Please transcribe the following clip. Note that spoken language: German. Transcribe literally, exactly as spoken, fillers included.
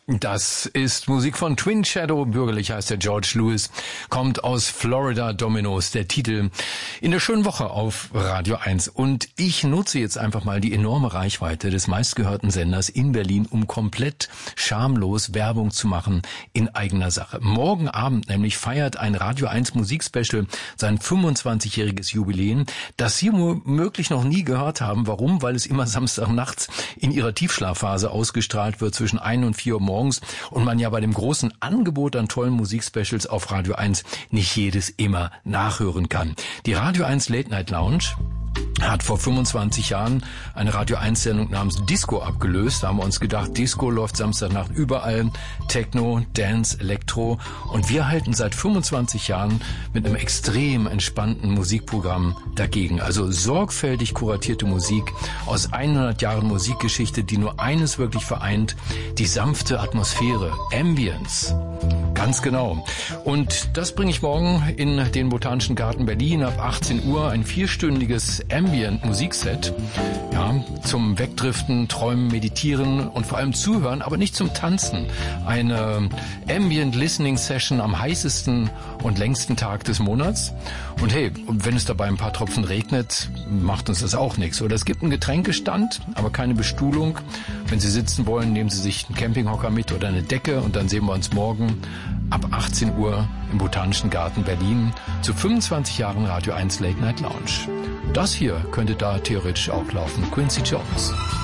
Das ist Musik von Twin Shadow, bürgerlich heißt der George Lewis, kommt aus Florida Dominoes, der Titel in der schönen Woche auf Radio eins. Und ich nutze jetzt einfach mal die enorme Reichweite des meistgehörten Senders in Berlin, um komplett schamlos Werbung zu machen in eigener Sache. Morgen Abend nämlich feiert ein Radio eins Musikspecial sein fünfundzwanzigjähriges Jubiläum, das Sie womöglich noch nie gehört haben. Warum? Weil es immer Samstagnachts in ihrer Tiefschlafphase ausgestrahlt wird zwischen ein und vier Uhr morgens. Und man ja bei dem großen Angebot an tollen Musikspecials auf Radio eins nicht jedes immer nachhören kann. Die Radio eins Late Night Lounge hat vor fünfundzwanzig Jahren eine Radio eins Sendung namens Disco abgelöst. Da haben wir uns gedacht, Disco läuft Samstagnacht überall, Techno, Dance, Elektro. Und wir halten seit fünfundzwanzig Jahren mit einem extrem entspannten Musikprogramm dagegen. Also sorgfältig kuratierte Musik aus hundert Jahren Musikgeschichte, die nur eines wirklich vereint, die sanfte Atmosphäre, Ambience. Ganz genau. Und das bringe ich morgen in den Botanischen Garten Berlin ab achtzehn Uhr, ein vierstündiges Ambient-Musikset, ja, zum Wegdriften, Träumen, Meditieren und vor allem Zuhören, aber nicht zum Tanzen. Eine Ambient-Listening-Session am heißesten und längsten Tag des Monats. Und hey, wenn es dabei ein paar Tropfen regnet, macht uns das auch nichts. Oder es gibt einen Getränkestand, aber keine Bestuhlung. Wenn Sie sitzen wollen, nehmen Sie sich einen Campinghocker mit oder eine Decke und dann sehen wir uns morgen ab achtzehn Uhr im Botanischen Garten Berlin zu fünfundzwanzig Jahren Radio eins Late Night Lounge. Das hier könnte da theoretisch auch laufen. Quincy Jones.